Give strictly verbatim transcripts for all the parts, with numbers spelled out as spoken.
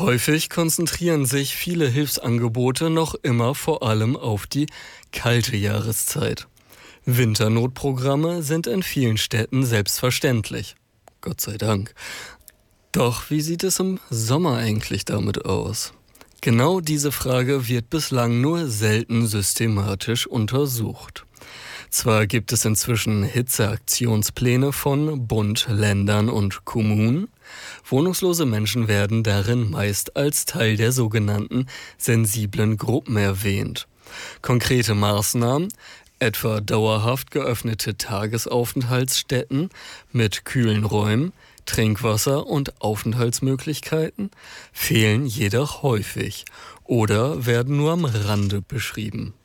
Häufig konzentrieren sich viele Hilfsangebote noch immer vor allem auf die kalte Jahreszeit. Winternotprogramme sind in vielen Städten selbstverständlich. Gott sei Dank. Doch wie sieht es im Sommer eigentlich damit aus? Genau diese Frage wird bislang nur selten systematisch untersucht. Zwar gibt es inzwischen Hitzeaktionspläne von Bund, Ländern und Kommunen. Wohnungslose Menschen werden darin meist als Teil der sogenannten sensiblen Gruppen erwähnt. Konkrete Maßnahmen, etwa dauerhaft geöffnete Tagesaufenthaltsstätten mit kühlen Räumen, Trinkwasser und Aufenthaltsmöglichkeiten, fehlen jedoch häufig oder werden nur am Rande beschrieben.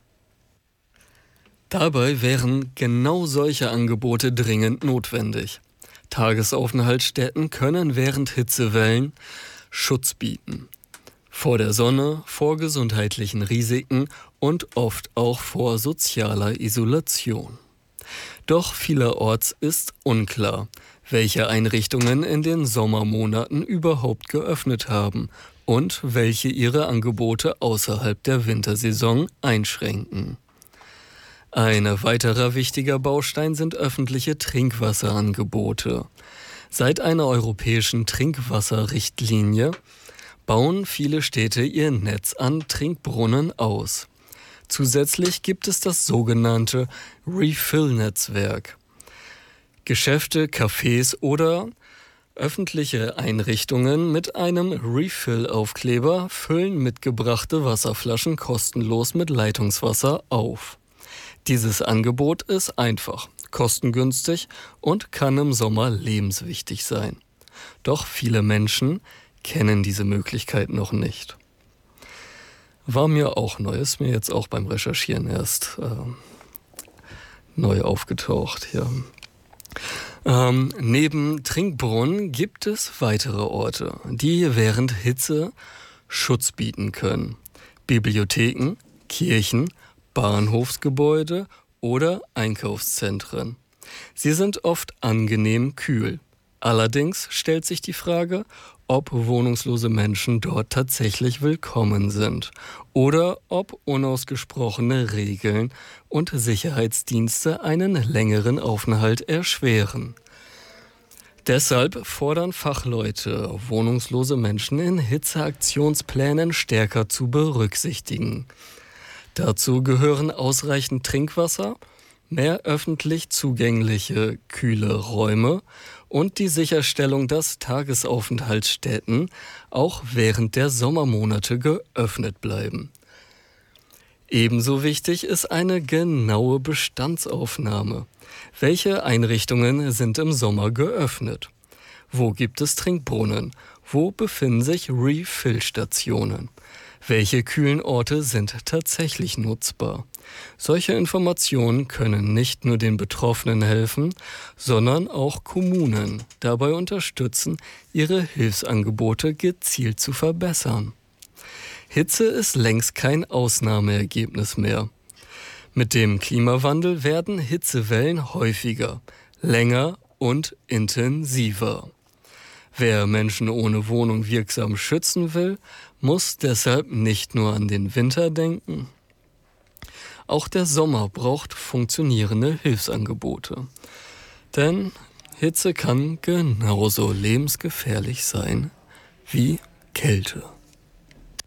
Dabei wären genau solche Angebote dringend notwendig. Tagesaufenthaltsstätten können während Hitzewellen Schutz bieten. Vor der Sonne, vor gesundheitlichen Risiken und oft auch vor sozialer Isolation. Doch vielerorts ist unklar, welche Einrichtungen in den Sommermonaten überhaupt geöffnet haben und welche ihre Angebote außerhalb der Wintersaison einschränken. Ein weiterer wichtiger Baustein sind öffentliche Trinkwasserangebote. Seit einer europäischen Trinkwasserrichtlinie bauen viele Städte ihr Netz an Trinkbrunnen aus. Zusätzlich gibt es das sogenannte Refill-Netzwerk. Geschäfte, Cafés oder öffentliche Einrichtungen mit einem Refill-Aufkleber füllen mitgebrachte Wasserflaschen kostenlos mit Leitungswasser auf. Dieses Angebot ist einfach, kostengünstig und kann im Sommer lebenswichtig sein. Doch viele Menschen kennen diese Möglichkeit noch nicht. War mir auch neu, ist mir jetzt auch beim Recherchieren erst äh, neu aufgetaucht hier. Ähm, neben Trinkbrunnen gibt es weitere Orte, die während Hitze Schutz bieten können. Bibliotheken, Kirchen, Bahnhofsgebäude oder Einkaufszentren. Sie sind oft angenehm kühl. Allerdings stellt sich die Frage, ob wohnungslose Menschen dort tatsächlich willkommen sind oder ob unausgesprochene Regeln und Sicherheitsdienste einen längeren Aufenthalt erschweren. Deshalb fordern Fachleute, wohnungslose Menschen in Hitzeaktionsplänen stärker zu berücksichtigen. Dazu gehören ausreichend Trinkwasser, mehr öffentlich zugängliche kühle Räume und die Sicherstellung, dass Tagesaufenthaltsstätten auch während der Sommermonate geöffnet bleiben. Ebenso wichtig ist eine genaue Bestandsaufnahme. Welche Einrichtungen sind im Sommer geöffnet? Wo gibt es Trinkbrunnen? Wo befinden sich Refill-Stationen? Welche kühlen Orte sind tatsächlich nutzbar? Solche Informationen können nicht nur den Betroffenen helfen, sondern auch Kommunen dabei unterstützen, ihre Hilfsangebote gezielt zu verbessern. Hitze ist längst kein Ausnahmeergebnis mehr. Mit dem Klimawandel werden Hitzewellen häufiger, länger und intensiver. Wer Menschen ohne Wohnung wirksam schützen will, muss deshalb nicht nur an den Winter denken. Auch der Sommer braucht funktionierende Hilfsangebote. Denn Hitze kann genauso lebensgefährlich sein wie Kälte.